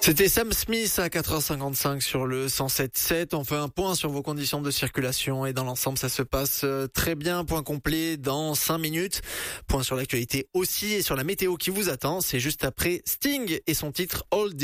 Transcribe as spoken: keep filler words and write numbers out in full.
C'était Sam Smith à quatre heures cinquante-cinq sur le cent sept virgule sept. On fait un point sur vos conditions de circulation et dans l'ensemble, ça se passe très bien. Point complet dans cinq minutes. Point sur l'actualité aussi et sur la météo qui vous attend. C'est juste après Sting et son titre All This.